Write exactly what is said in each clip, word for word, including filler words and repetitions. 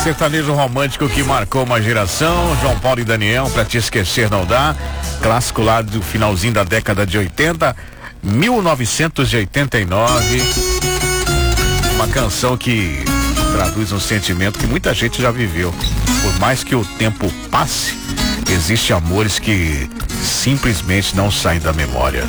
sertanejo romântico que marcou uma geração. João Paulo e Daniel, Pra Te Esquecer Não Dá. Clássico lá do finalzinho da década de oitenta, mil novecentos e oitenta e nove. Uma canção que traduz um sentimento que muita gente já viveu. Por mais que o tempo passe, existem amores que simplesmente não saem da memória.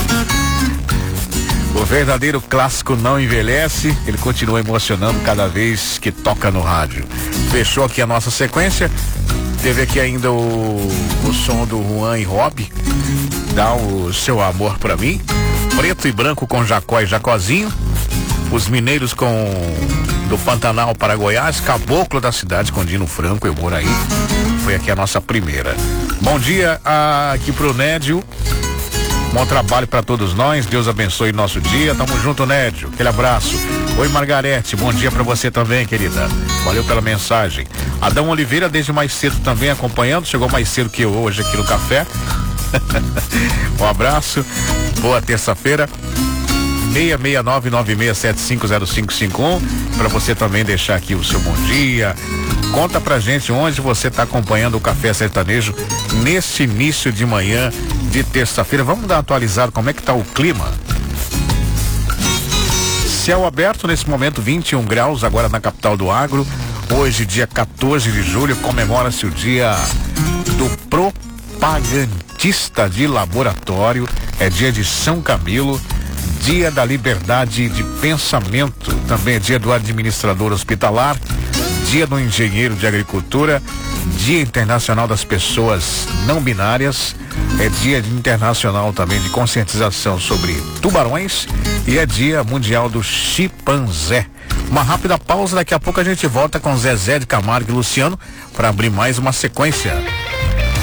O verdadeiro clássico não envelhece, ele continua emocionando cada vez que toca no rádio. Fechou aqui a nossa sequência. Teve aqui ainda o, o som do Juan e Rob, Dá o Seu Amor Pra Mim. Preto e Branco com Jacó e Jacozinho. Os Mineiros com do Pantanal para Goiás. Caboclo da Cidade com Dino Franco, Eu Moro Aí. Foi aqui a nossa primeira. Bom dia ah, aqui pro Nédio. Bom trabalho para todos nós, Deus abençoe nosso dia, tamo junto, Nédio, aquele abraço. Oi, Margarete, bom dia para você também, querida, valeu pela mensagem. Adão Oliveira desde mais cedo também acompanhando, chegou mais cedo que eu hoje aqui no café. Um abraço, boa terça-feira. seis seis nove nove seis sete cinco zero cinco cinco um, para você também deixar aqui o seu bom dia. Conta pra gente onde você tá acompanhando o Café Sertanejo nesse início de manhã de terça-feira. Vamos dar atualizado como é que tá o clima. Céu aberto nesse momento, vinte e um graus agora na capital do agro. Hoje, dia quatorze de julho, comemora-se o dia do propagandista de laboratório. É dia de São Camilo. Dia da liberdade de pensamento, também é dia do administrador hospitalar, dia do engenheiro de agricultura, dia internacional das pessoas não binárias, é dia internacional também de conscientização sobre tubarões e é dia mundial do chimpanzé. Uma rápida pausa, daqui a pouco a gente volta com Zezé de Camargo e Luciano para abrir mais uma sequência.